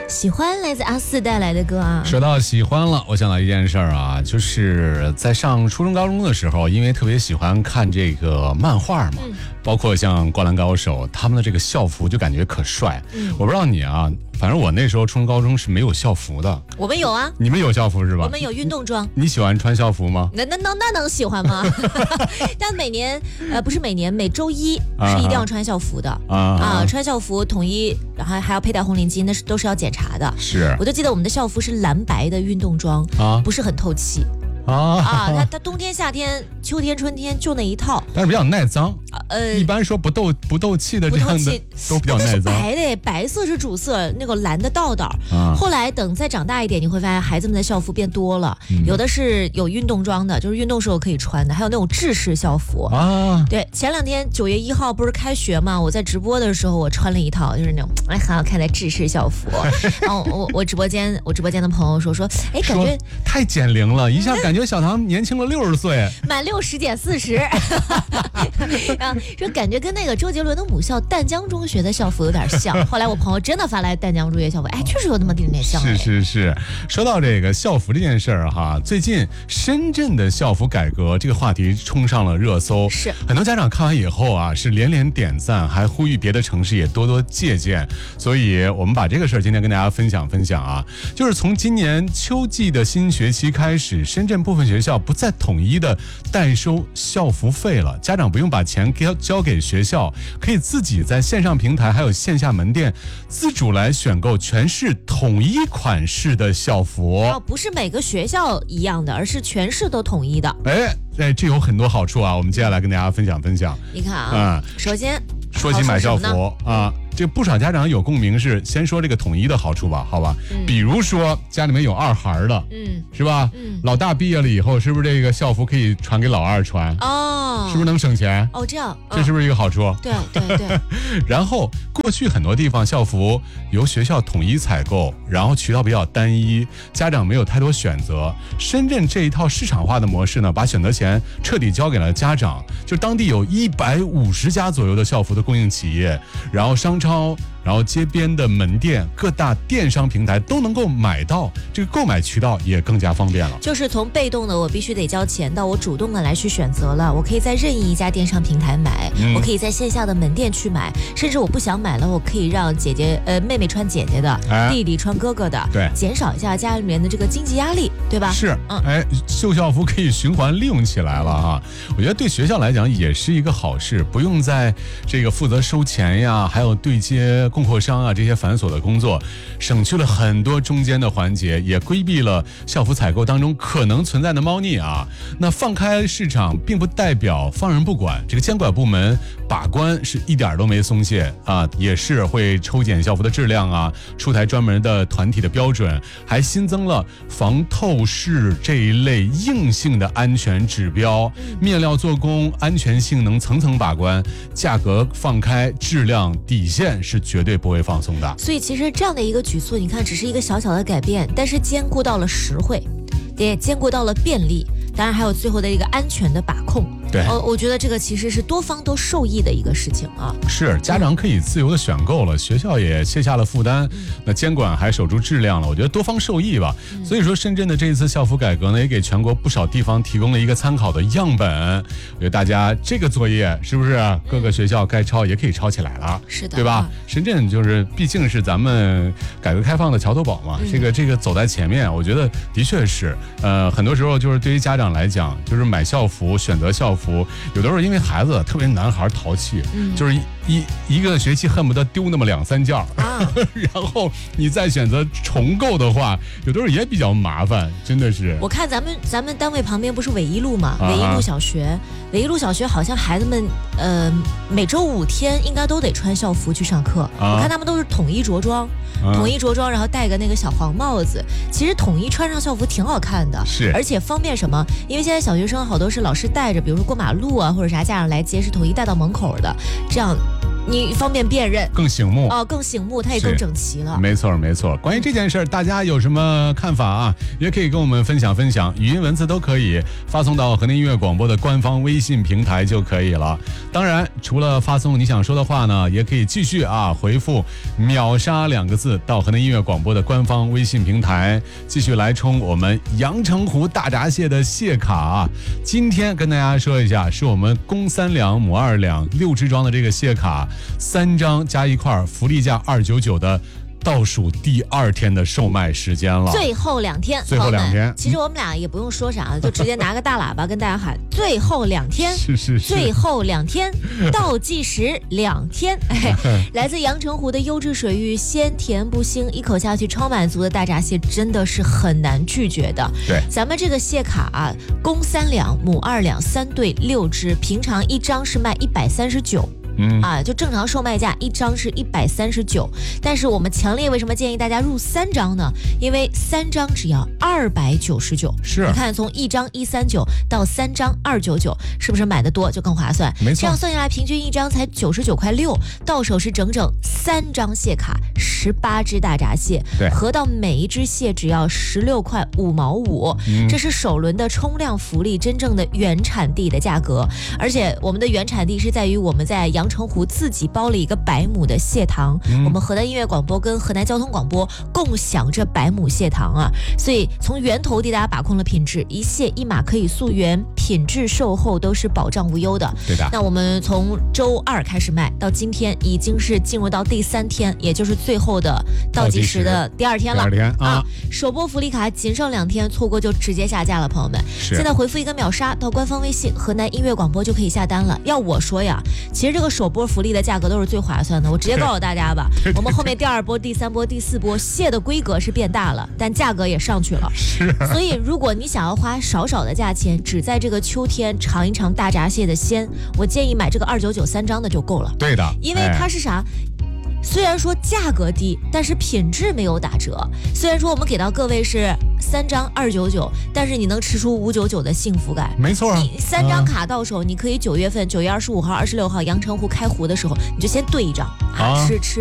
喜欢来自阿四带来的歌啊。 说到喜欢了，我想到一件事儿啊，就是在上初中高中的时候，因为特别喜欢看这个漫画嘛，包括像《灌篮高手》，他们的这个校服就感觉可帅。我不知道你啊，反正我那时候初中高中是没有校服的。 我们有啊， 你们有校服是吧？ 我们有运动装。 你喜欢穿校服吗？ 那能喜欢吗？但每年不是每年，每周一是一定要穿校服的穿校服统一，还要佩戴红领巾，那是都是要检查的。 是， 我就记得我们的校服是蓝白的运动装不是很透气。它冬天、夏天、秋天、春天就那一套， 但是比较耐脏。一般说不透气的这样的都比较耐脏。 白的，白色是主色，那个蓝的道道。后来等再长大一点，你会发现孩子们的校服变多了，有的是有运动装的，就是运动时候可以穿的，还有那种制式校服对，前2天9月1号不是开学嘛，我在直播的时候我穿了一套，就是那种很好看的制式校服。然后我直播间的朋友说，感觉太减龄了，一下感觉小唐年轻了60岁， 满60减40。说感觉跟那个周杰伦的母校淡江中学的校服有点像。后来我朋友真的发来淡江中学校服，确实有那么点像。 是。说到这个校服这件事儿哈，最近深圳的校服改革这个话题冲上了热搜， 是很多家长看完以后啊是连连点赞，还呼吁别的城市也多多借鉴。所以我们把这个事儿今天跟大家分享啊，就是从今年秋季的新学期开始，深圳部分学校不再统一的代收校服费了，家长不用把钱交给学校，可以自己在线上平台还有线下门店自主来选购全市统一款式的校服。 不是每个学校一样的，而是全市都统一的。 这有很多好处啊，我们接下来跟大家分享。 你看啊，首先说起买校服啊，这不少家长有共鸣，是先说这个统一的好处吧，好吧？比如说家里面有2孩的，是吧？老大毕业了以后，是不是这个校服可以传给老二穿？是不是能省钱？ 这样， 这是不是一个好处？ 对。 然后过去很多地方校服由学校统一采购，然后渠道比较单一，家长没有太多选择。深圳这一套市场化的模式呢，把选择权彻底交给了家长，就当地有150家左右的校服的供应企业，然后商超，然后街边的门店，各大电商平台都能够买到，这个购买渠道也更加方便了。 就是从被动的我必须得交钱，到我主动的来去选择了，我可以在任意一家电商平台买，我可以在线下的门店去买，甚至我不想买了，我可以让妹妹穿姐姐的，弟弟穿哥哥的， 对， 减少一下家里面的这个经济压力，对吧？ 是，旧校服可以循环利用起来了哈。我觉得对学校来讲也是一个好事，不用在这个负责收钱呀，还有对接供货商啊这些繁琐的工作，省去了很多中间的环节，也规避了校服采购当中可能存在的猫腻啊。那放开市场并不代表放任不管，这个监管部门把关是一点都没松懈啊，也是会抽检校服的质量啊，出台专门的团体的标准，还新增了防透视这一类硬性的安全指标，面料做工安全性能层层把关，价格放开，质量底线是绝对不会放松的。 所以其实这样的一个举措，你看只是一个小小的改变，但是兼顾到了实惠，也兼顾到了便利，当然还有最后的一个安全的把控。 对， 我觉得这个其实是多方都受益的一个事情啊。 是，家长可以自由的选购了，学校也卸下了负担，那监管还守住质量了，我觉得多方受益吧。所以说深圳的这一次校服改革呢，也给全国不少地方提供了一个参考的样本。我觉得大家这个作业是不是各个学校该抄也可以抄起来了？ 是的， 对吧？深圳就是毕竟是咱们改革开放的桥头堡嘛，这个走在前面，我觉得的确是，很多时候就是对于家长来讲，就是买校服、选择校服，有的时候因为孩子特别男孩淘气，就是一个学期恨不得丢那么2、3件然后你再选择重购的话，有的时候也比较麻烦，真的是。 我看咱们单位旁边不是纬一路嘛，纬一路小学，纬一路小学好像孩子们每周5天应该都得穿校服去上课，我看他们都是统一着装，然后戴个那个小黄帽子。其实统一穿上校服挺好看的， 是， 而且方便什么？因为现在小学生好多是老师带着，比如说过马路啊或者啥，家长来接是统一带到门口的，这样你方便辨认， 更醒目更醒目，它也更整齐了。 没错没错。关于这件事儿，大家有什么看法啊？也可以跟我们分享分享，语音文字都可以发送到河南音乐广播的官方微信平台就可以了。当然，除了发送你想说的话呢，也可以继续回复秒杀2个字到河南音乐广播的官方微信平台，继续来冲我们阳澄湖大闸蟹的蟹卡。今天跟大家说一下，是我们公3两母2两6只装的这个蟹卡，3张加一块，福利价299的。倒数第2天的售卖时间了， 最后2天， 最后2天。 其实我们俩也不用说啥，就直接拿个大喇叭跟大家喊：最后2天， 是， 最后2天，倒计时2天。来自阳澄湖的优质水域，鲜甜不腥，一口下去超满足的大闸蟹，真的是很难拒绝的。 对， 咱们这个蟹卡公3两母2两3对6只，平常1张是卖139。就正常售卖价1张是139，但是我们强烈为什么建议大家入3张呢？因为3张只要299， 是你看从1张139到3张299，是不是买的多就更划算？ 没错， 这样算下来平均1张才99.6块，到手是整整3张蟹卡，18只大闸蟹， 对， 合到每一只蟹只要16块5毛5，这是首轮的冲量福利，真正的原产地的价格，而且我们的原产地是在于我们在阳澄湖自己包了一个100亩的蟹塘，我们河南音乐广播跟河南交通广播共享这100亩蟹塘所以从源头地大家把控了品质，一蟹一码可以溯源，品质售后都是保障无忧的。 对的。 那我们从周2开始卖到今天，已经是进入到第3天，也就是最后的倒计时的第2天了。 第2天首播福利卡仅剩2天，错过就直接下架了，朋友们。现在回复一个秒杀到官方微信河南音乐广播就可以下单了。要我说呀，其实这个首播福利的价格都是最划算的，我直接告诉大家吧，我们后面第2波、第3波、第4波蟹的规格是变大了，但价格也上去了。所以如果你想要花少少的价钱，只在这个秋天尝一尝大闸蟹的鲜，我建议买这个299 3张的就够了。 对的， 因为它是啥？虽然说价格低，但是品质没有打折。虽然说我们给到各位是3张299，但是你能吃出599的幸福感。 没错， 你3张卡到手，你可以9月份9月25号、26号阳澄湖开湖的时候，你就先兑1张吃。